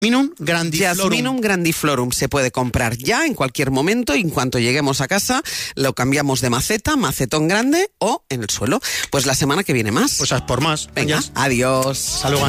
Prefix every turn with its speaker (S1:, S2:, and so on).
S1: Jasminum grandiflorum.
S2: Jasminum grandiflorum se puede comprar ya en cualquier momento y en cuanto lleguemos a casa lo cambiamos de maceta, macetón grande o en el suelo. Pues la semana que viene más.
S1: Pues por más.
S2: Venga, adiós.
S1: Hasta luego.